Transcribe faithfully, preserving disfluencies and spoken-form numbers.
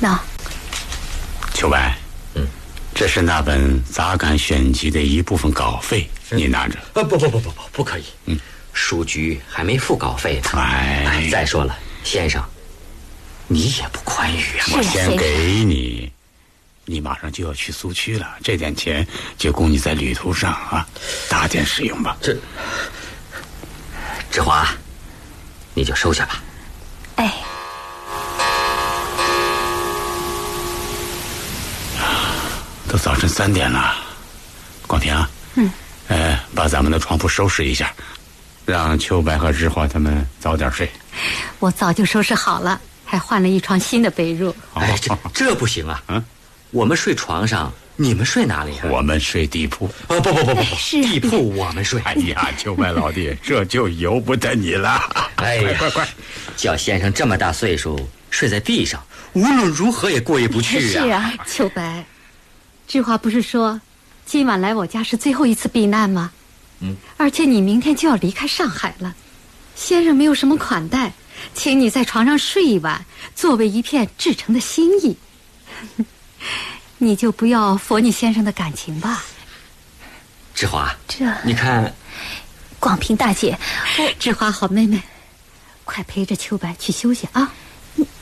那， 秋白， 嗯， 这是那本杂感选集的一部分稿费，你拿着。 呃，不不不不不，不可以。 嗯， 书局还没付稿费呢。 哎， 哎，再说了，先生，你也不宽裕啊。 我先给你，你马上就要去苏区了，这点钱就供你在旅途上啊，大点使用吧。 这，志华，你就收下吧。 哎。 都早晨三点了，广田啊， 嗯， 呃，把咱们的床铺收拾一下，让秋白和志华他们早点睡。 我早就收拾好了，还换了一床新的被褥。 哎，这这不行啊！嗯，我们睡床上，你们睡哪里啊？ 我们睡地铺。 哦，不不不不不， 是地铺我们睡。 哎呀，秋白老弟，这就由不得你了。 哎呀， 快快快！ 叫先生这么大岁数睡在地上，无论如何也过意不去啊！ 是啊，秋白。志华不是说今晚来我家是最后一次避难吗？ 嗯， 而且你明天就要离开上海了，先生没有什么款待，请你在床上睡一晚，作为一片至诚的心意。你就不要驳你先生的感情吧。 志华， 这你看， 广平大姐，我志华好妹妹，快陪着秋白去休息啊。